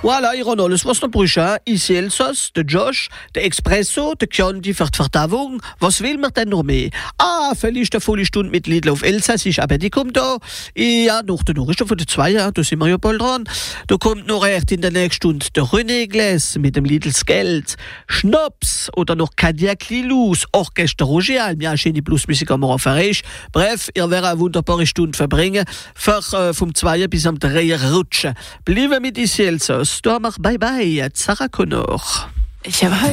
Voilà, hier alles, was noch brauchst, hein? Ici Elsass, der Josh, der Expresso, der Chianti für die Verdauung. Was will man denn noch mehr? Vielleicht eine volle Stunde mit Lidl auf Elsassisch, aber die kommt da. Ja, noch der Nachrichten von den zwei, ja, da sind wir ja bald dran. Da kommt noch echt in der nächsten Stunde der René Gläs mit dem Lidls Geld, Schnaps oder noch Cadillac Lilous, Orchester Rogial, ja, schöne Bluesmusik am Morgen. Bref, ihr werdet eine wunderbare Stunde verbringen, vom 2 bis am 3 rutschen. Bleiben mit Ici Elsass. Da mach bye bye, Sarah Connor. Ich habe heute